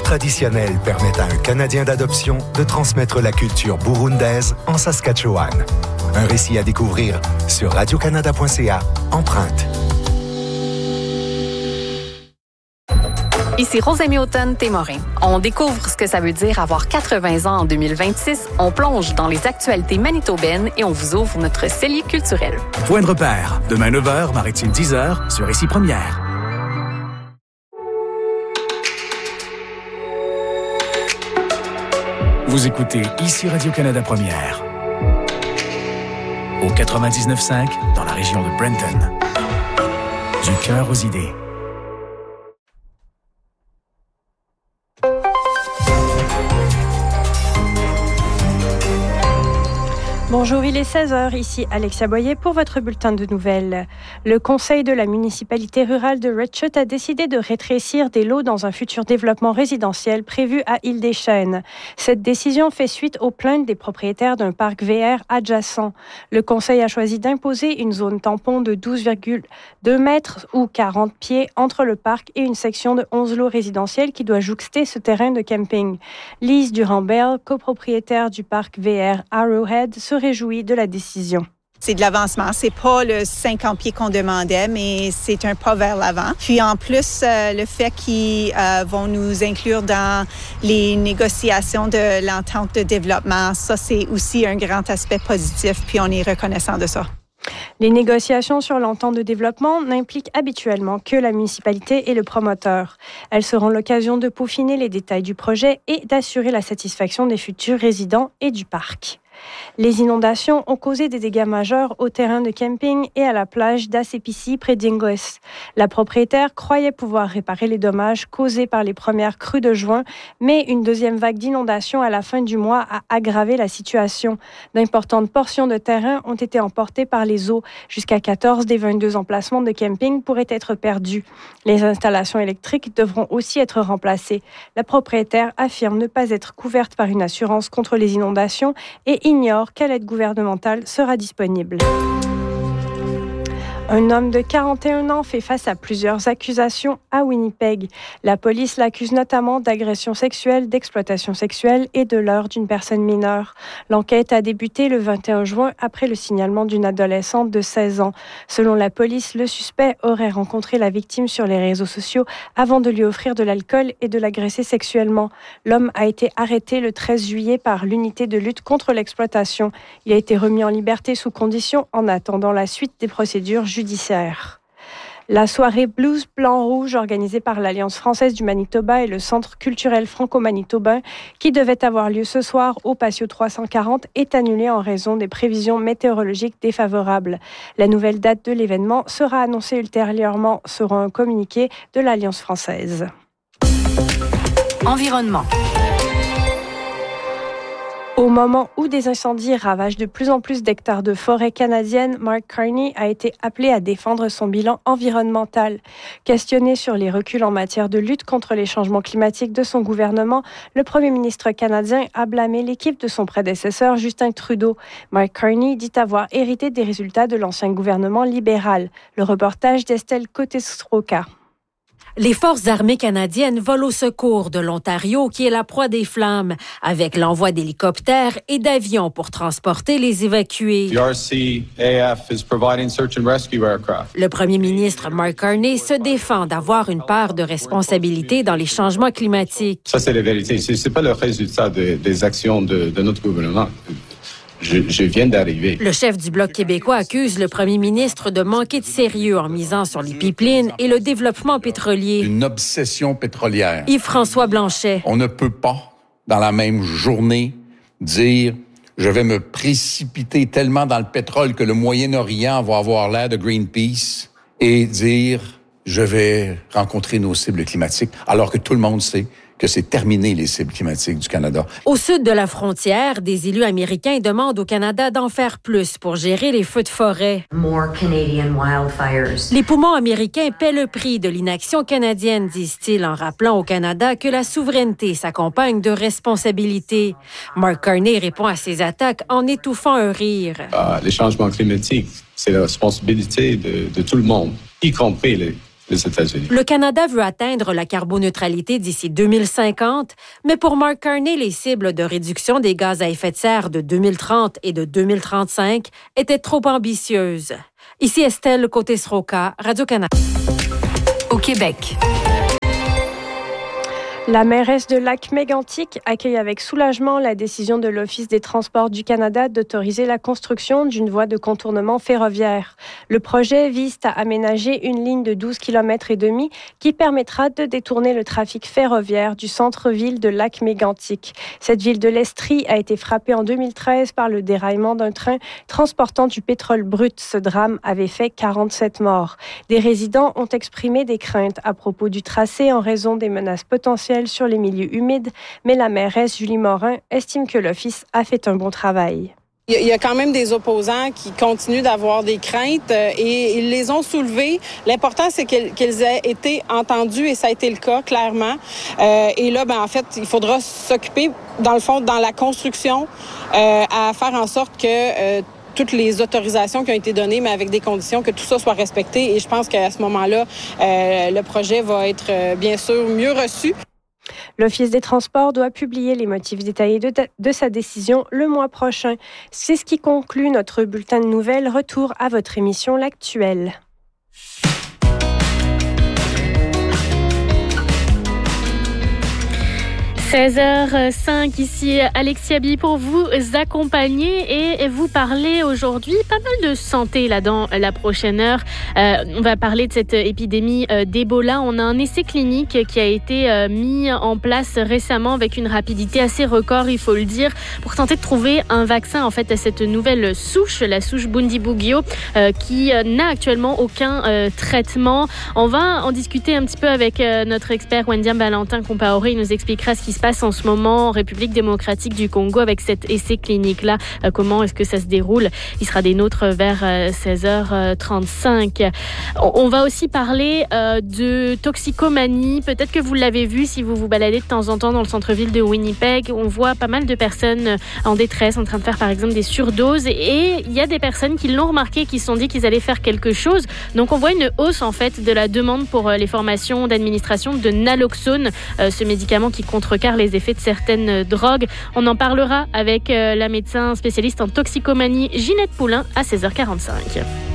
traditionnels permettent à un Canadien d'adoption de transmettre la culture burundaise en Saskatchewan. Un récit à découvrir sur radiocanada.ca, empreinte. Ici Rosamie Automne-Témorin. On découvre ce que ça veut dire avoir 80 ans en 2026. On plonge dans les actualités manitobaines et on vous ouvre notre cellier culturel. Point de repère. Demain 9h, Maritime 10h, sur Ici Première. Vous écoutez Ici Radio-Canada Première. Au 99.5, dans la région de Brenton. Du cœur aux idées. Bonjour, il est 16h, ici Alexia Boyer pour votre bulletin de nouvelles. Le conseil de la municipalité rurale de Richard a décidé de rétrécir des lots dans un futur développement résidentiel prévu à Île-des-Chênes. Cette décision fait suite aux plaintes des propriétaires d'un parc VR adjacent. Le conseil a choisi d'imposer une zone tampon de 12,2 mètres ou 40 pieds entre le parc et une section de 11 lots résidentiels qui doit jouxter ce terrain de camping. Lise Durand-Bell, copropriétaire du parc VR Arrowhead, se réjouit de la décision. C'est de l'avancement. C'est pas le 50 pieds qu'on demandait, mais c'est un pas vers l'avant. Puis en plus, le fait qu'ils vont nous inclure dans les négociations de l'entente de développement, ça, c'est aussi un grand aspect positif, puis on est reconnaissant de ça. Les négociations sur l'entente de développement n'impliquent habituellement que la municipalité et le promoteur. Elles seront l'occasion de peaufiner les détails du projet et d'assurer la satisfaction des futurs résidents et du parc. Les inondations ont causé des dégâts majeurs au terrain de camping et à la plage d'Asepici près d'Ingles. La propriétaire croyait pouvoir réparer les dommages causés par les premières crues de juin, mais une deuxième vague d'inondations à la fin du mois a aggravé la situation. D'importantes portions de terrain ont été emportées par les eaux. Jusqu'à 14 des 22 emplacements de camping pourraient être perdus. Les installations électriques devront aussi être remplacées. La propriétaire affirme ne pas être couverte par une assurance contre les inondations et ignore quelle aide gouvernementale sera disponible. Un homme de 41 ans fait face à plusieurs accusations à Winnipeg. La police l'accuse notamment d'agression sexuelle, d'exploitation sexuelle et de leurre d'une personne mineure. L'enquête a débuté le 21 juin après le signalement d'une adolescente de 16 ans. Selon la police, le suspect aurait rencontré la victime sur les réseaux sociaux avant de lui offrir de l'alcool et de l'agresser sexuellement. L'homme a été arrêté le 13 juillet par l'unité de lutte contre l'exploitation. Il a été remis en liberté sous condition en attendant la suite des procédures judiciaires. La soirée Blues Blanc-Rouge organisée par l'Alliance française du Manitoba et le Centre culturel franco-manitobain qui devait avoir lieu ce soir au Patio 340 est annulée en raison des prévisions météorologiques défavorables. La nouvelle date de l'événement sera annoncée ultérieurement sur un communiqué de l'Alliance française. Environnement. Au moment où des incendies ravagent de plus en plus d'hectares de forêt canadienne, Mark Carney a été appelé à défendre son bilan environnemental. Questionné sur les reculs en matière de lutte contre les changements climatiques de son gouvernement, le premier ministre canadien a blâmé l'équipe de son prédécesseur Justin Trudeau. Mark Carney dit avoir hérité des résultats de l'ancien gouvernement libéral. Le reportage d'Estelle Cotestroca. Les forces armées canadiennes volent au secours de l'Ontario, qui est la proie des flammes, avec l'envoi d'hélicoptères et d'avions pour transporter les évacués. The RCAF is providing search and rescue aircraft. Le premier ministre Mark Carney se défend d'avoir une part de responsabilité dans les changements climatiques. Ça, c'est la vérité. C'est pas le résultat des actions de notre gouvernement. Je viens d'arriver. Le chef du Bloc québécois accuse le premier ministre de manquer de sérieux en misant sur les pipelines et le développement pétrolier. Une obsession pétrolière. Yves-François Blanchet. On ne peut pas, dans la même journée, dire « je vais me précipiter tellement dans le pétrole que le Moyen-Orient va avoir l'air de Greenpeace » et dire « je vais rencontrer nos cibles climatiques », alors que tout le monde sait que c'est terminé les cibles climatiques du Canada. Au sud de la frontière, des élus américains demandent au Canada d'en faire plus pour gérer les feux de forêt. Les poumons américains paient le prix de l'inaction canadienne, disent-ils, en rappelant au Canada que la souveraineté s'accompagne de responsabilités. Mark Carney répond à ces attaques en étouffant un rire. Les changements climatiques, c'est la responsabilité de tout le monde, y compris les États-Unis. Le Canada veut atteindre la carboneutralité d'ici 2050, mais pour Mark Carney, les cibles de réduction des gaz à effet de serre de 2030 et de 2035 étaient trop ambitieuses. Ici Estelle Côté-Sroka, Radio-Canada. Au Québec. La mairesse de Lac-Mégantic accueille avec soulagement la décision de l'Office des transports du Canada d'autoriser la construction d'une voie de contournement ferroviaire. Le projet vise à aménager une ligne de 12 km et demi qui permettra de détourner le trafic ferroviaire du centre-ville de Lac-Mégantic. Cette ville de l'Estrie a été frappée en 2013 par le déraillement d'un train transportant du pétrole brut. Ce drame avait fait 47 morts. Des résidents ont exprimé des craintes à propos du tracé en raison des menaces potentielles sur les milieux humides, mais la mairesse Julie Morin estime que l'Office a fait un bon travail. Il y a quand même des opposants qui continuent d'avoir des craintes et ils les ont soulevées. L'important, c'est qu'elles aient été entendues et ça a été le cas, clairement. Et là, en fait, il faudra s'occuper, dans le fond, dans la construction, à faire en sorte que toutes les autorisations qui ont été données, mais avec des conditions, que tout ça soit respecté. Et je pense qu'à ce moment-là, le projet va être, bien sûr, mieux reçu. L'Office des transports doit publier les motifs détaillés de sa décision le mois prochain. C'est ce qui conclut notre bulletin de nouvelles. Retour à votre émission L'Actuelle. 16h05, ici Alexia Bi pour vous accompagner et vous parler aujourd'hui pas mal de santé là dans la prochaine heure. On va parler de cette épidémie d'Ebola. On a un essai clinique qui a été mis en place récemment avec une rapidité assez record, il faut le dire, pour tenter de trouver un vaccin en fait à cette nouvelle souche, la souche Bundibugyo, qui n'a actuellement aucun traitement. On va en discuter un petit peu avec notre expert Wendiam Valentin Compaoré. Il nous expliquera ce qui se passe en ce moment en République démocratique du Congo avec cet essai clinique-là. Comment est-ce que ça se déroule? Il sera des nôtres vers 16h35. On va aussi parler de toxicomanie. Peut-être que vous l'avez vu si vous vous baladez de temps en temps dans le centre-ville de Winnipeg. On voit pas mal de personnes en détresse, en train de faire par exemple des surdoses. Et il y a des personnes qui l'ont remarqué, qui se sont dit qu'ils allaient faire quelque chose. Donc on voit une hausse en fait de la demande pour les formations d'administration de naloxone, ce médicament qui contrecarre les effets de certaines drogues. On en parlera avec la médecin spécialiste en toxicomanie Ginette Poulain à 16h45.